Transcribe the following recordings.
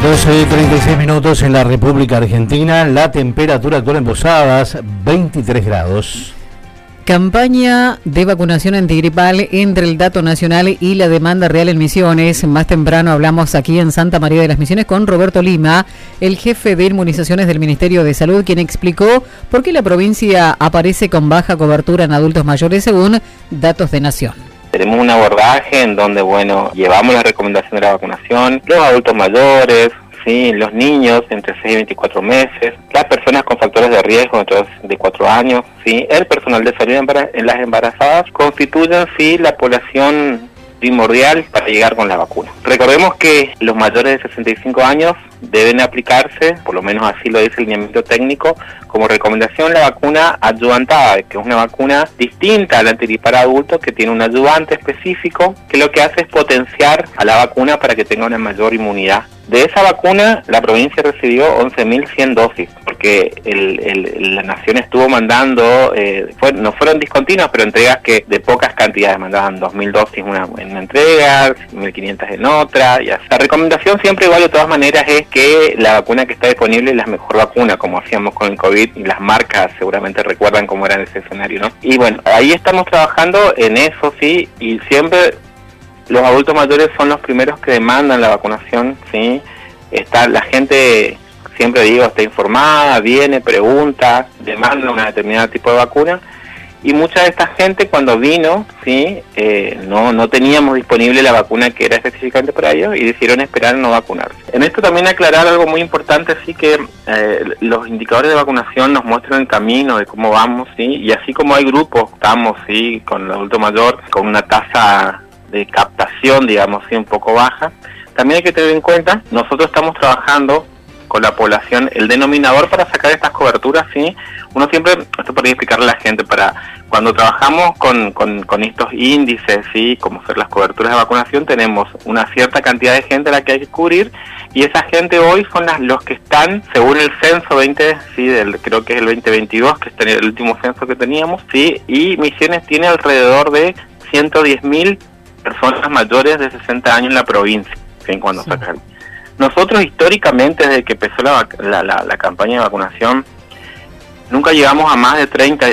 12:36 en la República Argentina. La temperatura actual en Posadas, 23 grados. Campaña de vacunación antigripal entre el dato nacional y la demanda real en Misiones. Más temprano hablamos aquí en Santa María de las Misiones con Roberto Lima, el jefe de inmunizaciones del Ministerio de Salud, quien explicó por qué la provincia aparece con baja cobertura en adultos mayores según datos de Nación. Tenemos un abordaje en donde, llevamos la recomendación de la vacunación, los adultos mayores, sí, los niños entre 6 y 24 meses, las personas con factores de riesgo entre 64 años, sí, el personal de salud en las embarazadas constituyen, sí, la población primordial para llegar con la vacuna. Recordemos que los mayores de 65 años deben aplicarse, por lo menos así lo dice el lineamiento técnico, como recomendación la vacuna adyuvantada, que es una vacuna distinta al antigripal adulto, que tiene un adyuvante específico, que lo que hace es potenciar a la vacuna para que tenga una mayor inmunidad. De esa vacuna, la provincia recibió 11.100 dosis, porque la Nación estuvo mandando, no fueron discontinuas, pero entregas que de pocas cantidades, mandaban 2.000 dosis en una entrega, 1.500 en otra, y así. La recomendación siempre igual de todas maneras es que la vacuna que está disponible es la mejor vacuna, como hacíamos con el COVID, y las marcas seguramente recuerdan cómo era ese escenario, ¿no? Y bueno, ahí estamos trabajando en eso, sí, y siempre los adultos mayores son los primeros que demandan la vacunación, ¿sí? La gente, siempre digo, está informada, viene, pregunta, demanda una determinada tipo de vacuna, y mucha de esta gente cuando vino, ¿sí? No teníamos disponible la vacuna que era específicamente para ellos y decidieron esperar a no vacunarse. En esto también aclarar algo muy importante, sí, que los indicadores de vacunación nos muestran el camino de cómo vamos, ¿sí? Y así como hay grupos, estamos, ¿sí? Con el adulto mayor, con una tasa de captación, digamos, sí, un poco baja. También hay que tener en cuenta, nosotros estamos trabajando con la población, el denominador para sacar estas coberturas, sí, uno siempre, esto podría explicarle a la gente, para cuando trabajamos con estos índices, sí, como ser las coberturas de vacunación, tenemos una cierta cantidad de gente a la que hay que cubrir, y esa gente hoy son los que están, según el censo 20, sí, creo que es el 2022, que es el último censo que teníamos, sí, y Misiones tiene alrededor de 110.000 personas mayores de 60 años en la provincia, ¿sí? Cuando sí. Sacan. Nosotros históricamente, desde que empezó la campaña de vacunación, nunca llegamos a más de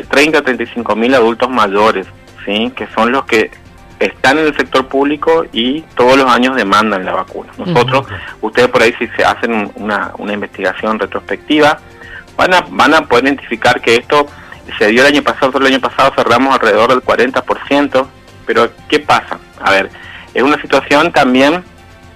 35.000 adultos mayores, ¿sí? Que son los que están en el sector público y todos los años demandan la vacuna. Nosotros, ustedes por ahí si se hacen una investigación retrospectiva, van a poder identificar que esto se dio el año pasado. Solo el año pasado cerramos alrededor del 40%, pero ¿qué pasa? A ver, es una situación también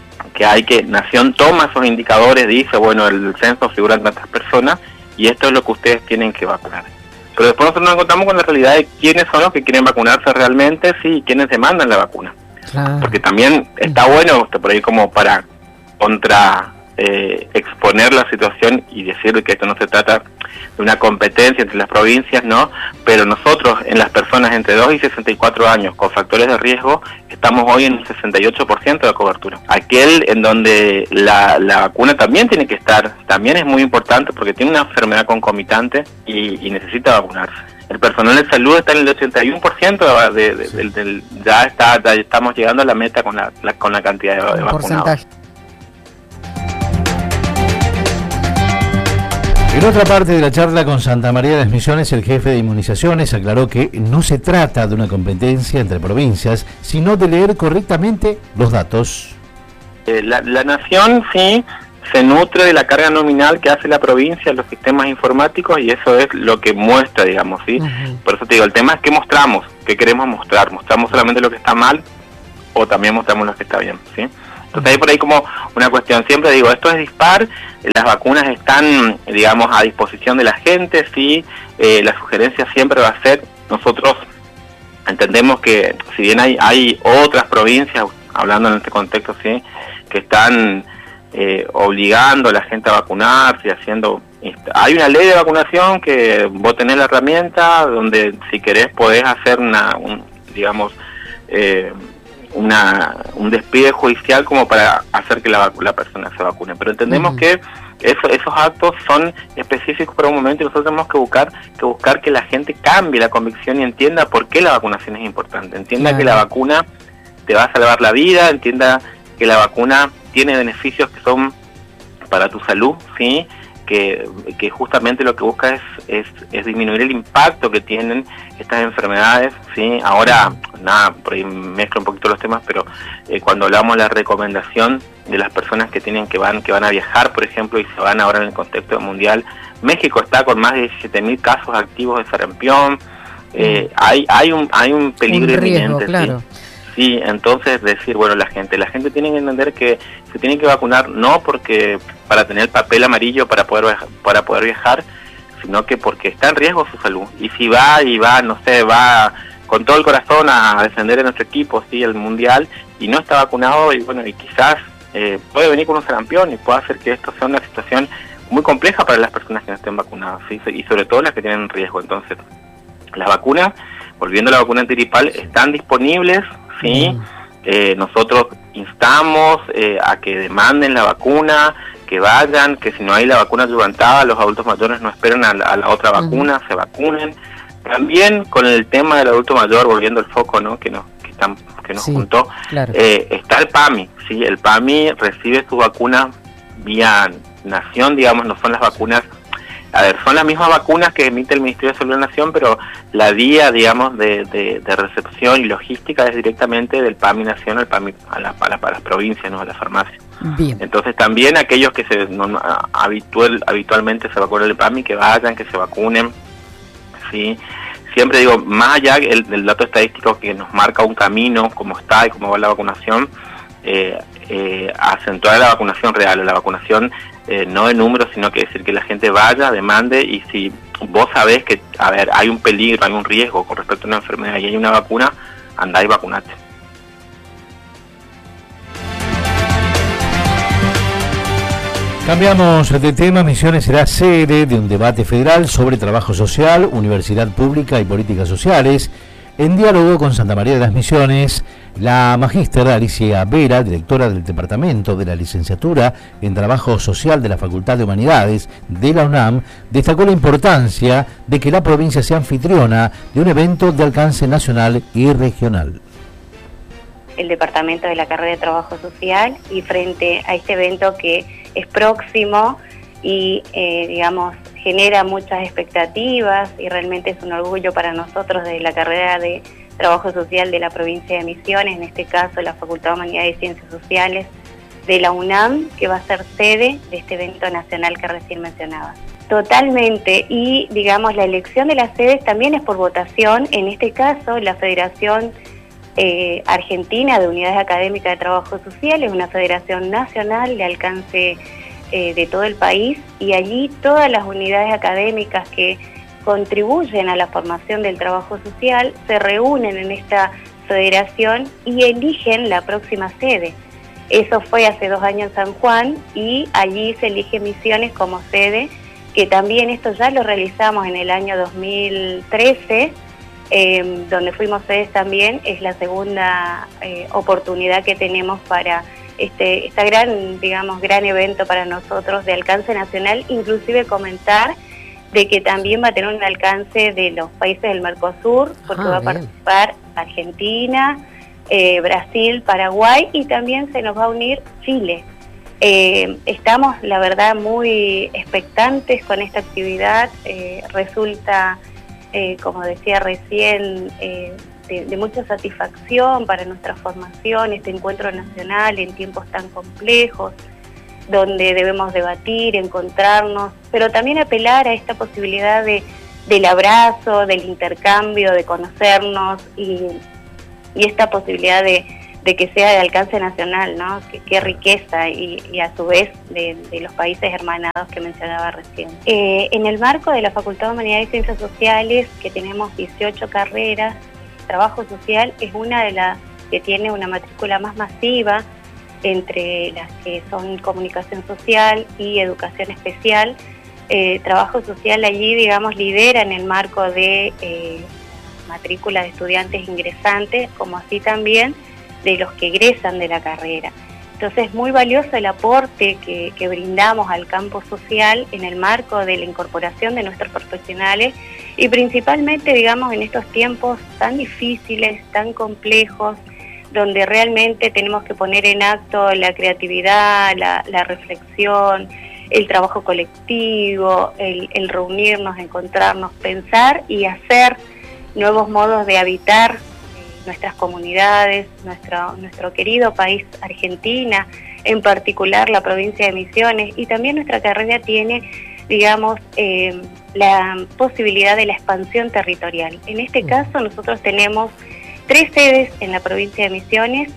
que Nación toma esos indicadores, dice, el censo figuran tantas personas y esto es lo que ustedes tienen que vacunar. Pero después nosotros nos encontramos con la realidad de quiénes son los que quieren vacunarse realmente, sí, y quiénes demandan la vacuna. Claro. Porque también está bueno por ahí como para exponer la situación y decir que esto no se trata de una competencia entre las provincias, ¿no? Pero nosotros, en las personas entre 2 y 64 años con factores de riesgo, estamos hoy en un 68% de cobertura. Aquel en donde la vacuna también tiene que estar, también es muy importante porque tiene una enfermedad concomitante y necesita vacunarse. El personal de salud está en el 81%, ya estamos llegando a la meta con la cantidad de vacunados. En otra parte de la charla con Santa María de las Misiones, el jefe de inmunizaciones aclaró que no se trata de una competencia entre provincias, sino de leer correctamente los datos. La Nación, sí, se nutre de la carga nominal que hace la provincia en los sistemas informáticos y eso es lo que muestra, digamos, ¿sí? Por eso te digo, el tema es qué mostramos, qué queremos mostrar. ¿Mostramos solamente lo que está mal o también mostramos lo que está bien, sí? Entonces hay por ahí como una cuestión, siempre digo, esto es dispar, las vacunas están, digamos, a disposición de la gente, sí, la sugerencia siempre va a ser, nosotros entendemos que si bien hay otras provincias, hablando en este contexto, sí, que están obligando a la gente a vacunarse, hay una ley de vacunación que vos tenés la herramienta, donde si querés podés hacer un despido judicial como para hacer que la persona se vacune, pero entendemos que esos actos son específicos para un momento y nosotros tenemos que buscar que la gente cambie la convicción y entienda por qué la vacunación es importante, entienda que la vacuna te va a salvar la vida, entienda que la vacuna tiene beneficios que son para tu salud, ¿sí? Que justamente lo que busca es disminuir el impacto que tienen estas enfermedades, ¿sí? Ahora, nada, por ahí mezclo un poquito los temas, pero cuando hablamos de la recomendación de las personas que van a viajar, por ejemplo, y se van ahora en el contexto mundial, México está con más de 17.000 casos activos de sarampión, hay un peligro inminente, claro. Sí, entonces decir, bueno, la gente tiene que entender que se tiene que vacunar no porque para tener el papel amarillo para poder viajar, sino que porque está en riesgo su salud. Y si va con todo el corazón a defender a nuestro equipo, sí, el mundial, y no está vacunado, y bueno, y quizás puede venir con un sarampión y puede hacer que esto sea una situación muy compleja para las personas que no estén vacunadas, ¿sí? Y sobre todo las que tienen riesgo. Entonces, las vacunas, volviendo a la vacuna antigripal, están disponibles, ¿sí? Nosotros instamos a que demanden la vacuna, que vayan, que si no hay la vacuna adelantada, los adultos mayores no esperen a la otra vacuna, se vacunen. También con el tema del adulto mayor, volviendo al foco, ¿no? que nos juntó, claro. Está el PAMI, ¿sí? El PAMI recibe su vacuna vía nación, digamos, no son las vacunas. A ver, son las mismas vacunas que emite el Ministerio de Salud de la Nación, pero la vía, digamos, de recepción y logística es directamente del PAMI Nación al PAMI a las provincias, ¿no? A las farmacias. Bien. Entonces también aquellos que habitualmente se vacunan el PAMI, que vayan, que se vacunen, ¿sí? Siempre digo, más allá del dato estadístico que nos marca un camino, cómo está y cómo va la vacunación, acentuar la vacunación real, la vacunación no de números, sino que decir que la gente vaya, demande, y si vos sabés que, a ver, hay un peligro, hay un riesgo con respecto a una enfermedad y hay una vacuna, andá y vacunate. Cambiamos de tema. Misiones será sede de un debate federal sobre trabajo social, universidad pública y políticas sociales. En diálogo con Santa María de las Misiones, la magíster Alicia Vera, directora del Departamento de la Licenciatura en Trabajo Social de la Facultad de Humanidades de la UNAM, destacó la importancia de que la provincia sea anfitriona de un evento de alcance nacional y regional. El Departamento de la Carrera de Trabajo Social, y frente a este evento que es próximo y, digamos, genera muchas expectativas, y realmente es un orgullo para nosotros de la carrera de Trabajo Social de la provincia de Misiones, en este caso la Facultad de Humanidades y Ciencias Sociales de la UNAM, que va a ser sede de este evento nacional que recién mencionaba. Totalmente, y digamos la elección de las sedes también es por votación. En este caso la Federación Argentina de Unidades Académicas de Trabajo Social es una federación nacional de alcance de todo el país, y allí todas las unidades académicas que contribuyen a la formación del trabajo social se reúnen en esta federación y eligen la próxima sede. Eso fue hace 2 años en San Juan, y allí se elige Misiones como sede, que también esto ya lo realizamos en el año 2013, donde fuimos sedes también. Es la segunda oportunidad que tenemos para esta gran evento para nosotros de alcance nacional. Inclusive comentar de que también va a tener un alcance de los países del Mercosur, porque va a participar Argentina, Brasil, Paraguay, y también se nos va a unir Chile. Estamos, la verdad, muy expectantes con esta actividad. Resulta, como decía recién, de mucha satisfacción para nuestra formación, este encuentro nacional en tiempos tan complejos, donde debemos debatir, encontrarnos, pero también apelar a esta posibilidad del abrazo, del intercambio, de conocernos, y esta posibilidad de que sea de alcance nacional, ¿no? Qué riqueza, y a su vez de los países hermanados que mencionaba recién. En el marco de la Facultad de Humanidades y Ciencias Sociales, que tenemos 18 carreras, trabajo social es una de las que tiene una matrícula más masiva entre las que son comunicación social y educación especial. Trabajo social allí, digamos, lidera en el marco de matrícula de estudiantes ingresantes, como así también de los que egresan de la carrera. Entonces es muy valioso el aporte que brindamos al campo social en el marco de la incorporación de nuestros profesionales, y principalmente, digamos, en estos tiempos tan difíciles, tan complejos, donde realmente tenemos que poner en acto la creatividad, la reflexión, el trabajo colectivo, el reunirnos, encontrarnos, pensar y hacer nuevos modos de habitar nuestras comunidades, nuestro querido país Argentina, en particular la provincia de Misiones, y también nuestra carrera tiene, digamos, la posibilidad de la expansión territorial. En este caso nosotros tenemos 3 sedes en la provincia de Misiones.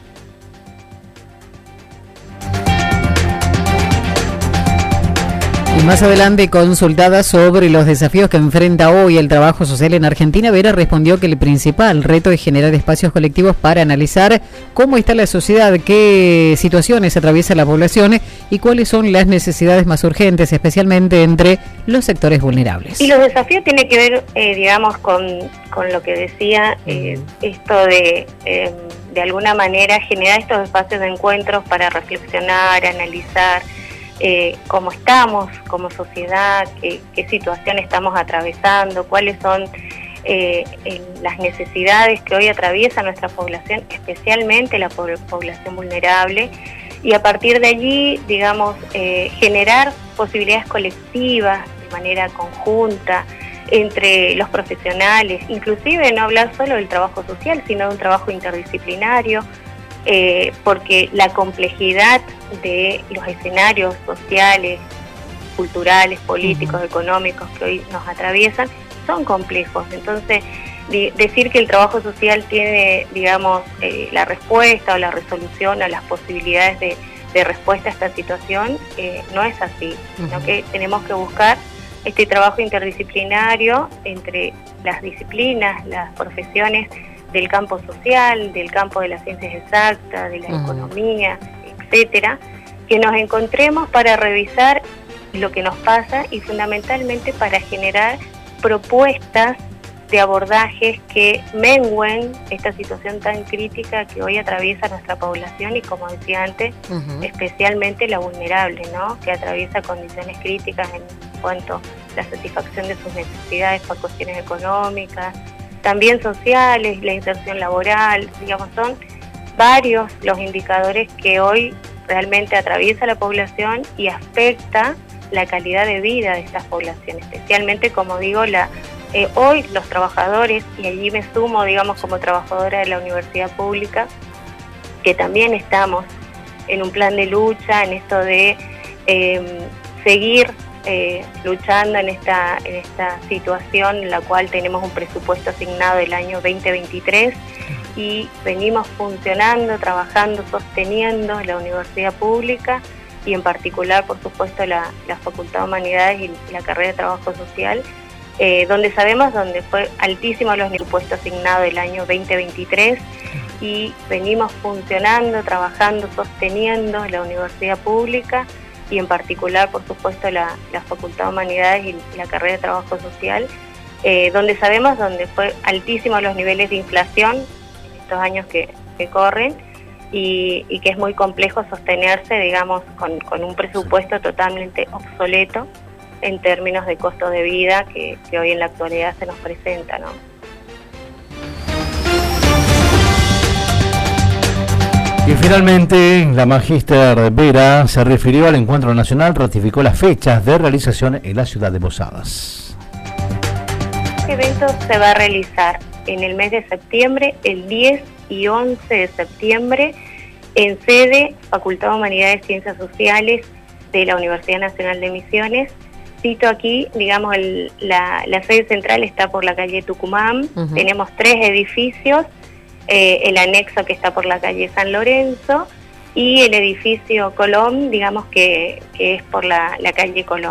Y más adelante, consultada sobre los desafíos que enfrenta hoy el trabajo social en Argentina, Vera respondió que el principal reto es generar espacios colectivos para analizar cómo está la sociedad, qué situaciones atraviesa la población y cuáles son las necesidades más urgentes, especialmente entre los sectores vulnerables. Y los desafíos tienen que ver, digamos, con lo que decía, esto de alguna manera generar estos espacios de encuentros para reflexionar, analizar cómo estamos como sociedad, qué situación estamos atravesando, cuáles son las necesidades que hoy atraviesa nuestra población, especialmente la población vulnerable, y a partir de allí, digamos, generar posibilidades colectivas de manera conjunta entre los profesionales, inclusive no hablar solo del trabajo social, sino de un trabajo interdisciplinario, porque la complejidad de los escenarios sociales, culturales, políticos, económicos que hoy nos atraviesan son complejos. Entonces, decir que el trabajo social tiene, digamos, la respuesta o la resolución o las posibilidades de respuesta a esta situación, no es así, sino que tenemos que buscar este trabajo interdisciplinario entre las disciplinas, las profesiones del campo social, del campo de las ciencias exactas, de la economía, etcétera, que nos encontremos para revisar lo que nos pasa y fundamentalmente para generar propuestas de abordajes que mengüen esta situación tan crítica que hoy atraviesa nuestra población y, como decía antes, especialmente la vulnerable, ¿no?, que atraviesa condiciones críticas en cuanto a la satisfacción de sus necesidades por cuestiones económicas, también sociales, la inserción laboral, digamos, son varios los indicadores que hoy realmente atraviesa la población y afecta la calidad de vida de estas poblaciones, especialmente, como digo, hoy los trabajadores, y allí me sumo, digamos, como trabajadora de la universidad pública, que también estamos en un plan de lucha, en esto de seguir luchando en esta situación en la cual tenemos un presupuesto asignado del año 2023 y venimos funcionando, trabajando, sosteniendo la universidad pública y en particular, por supuesto, la Facultad de Humanidades y la carrera de Trabajo Social, donde sabemos donde fue altísimo los presupuestos asignados del año 2023 y venimos funcionando, trabajando, sosteniendo la universidad pública y en particular, por supuesto, la Facultad de Humanidades y la carrera de Trabajo Social, donde sabemos donde fue altísimo los niveles de inflación en estos años que corren y que es muy complejo sostenerse, digamos, con un presupuesto totalmente obsoleto en términos de costo de vida que hoy en la actualidad se nos presenta, ¿no? Y finalmente, la magíster Vera se refirió al encuentro nacional, ratificó las fechas de realización en la ciudad de Posadas. Este evento se va a realizar en el mes de septiembre, el 10 y 11 de septiembre, en sede Facultad de Humanidades y Ciencias Sociales de la Universidad Nacional de Misiones. Cito aquí, digamos, la sede central está por la calle Tucumán, tenemos 3 edificios, el anexo que está por la calle San Lorenzo y el edificio Colón, digamos que es por la calle Colón.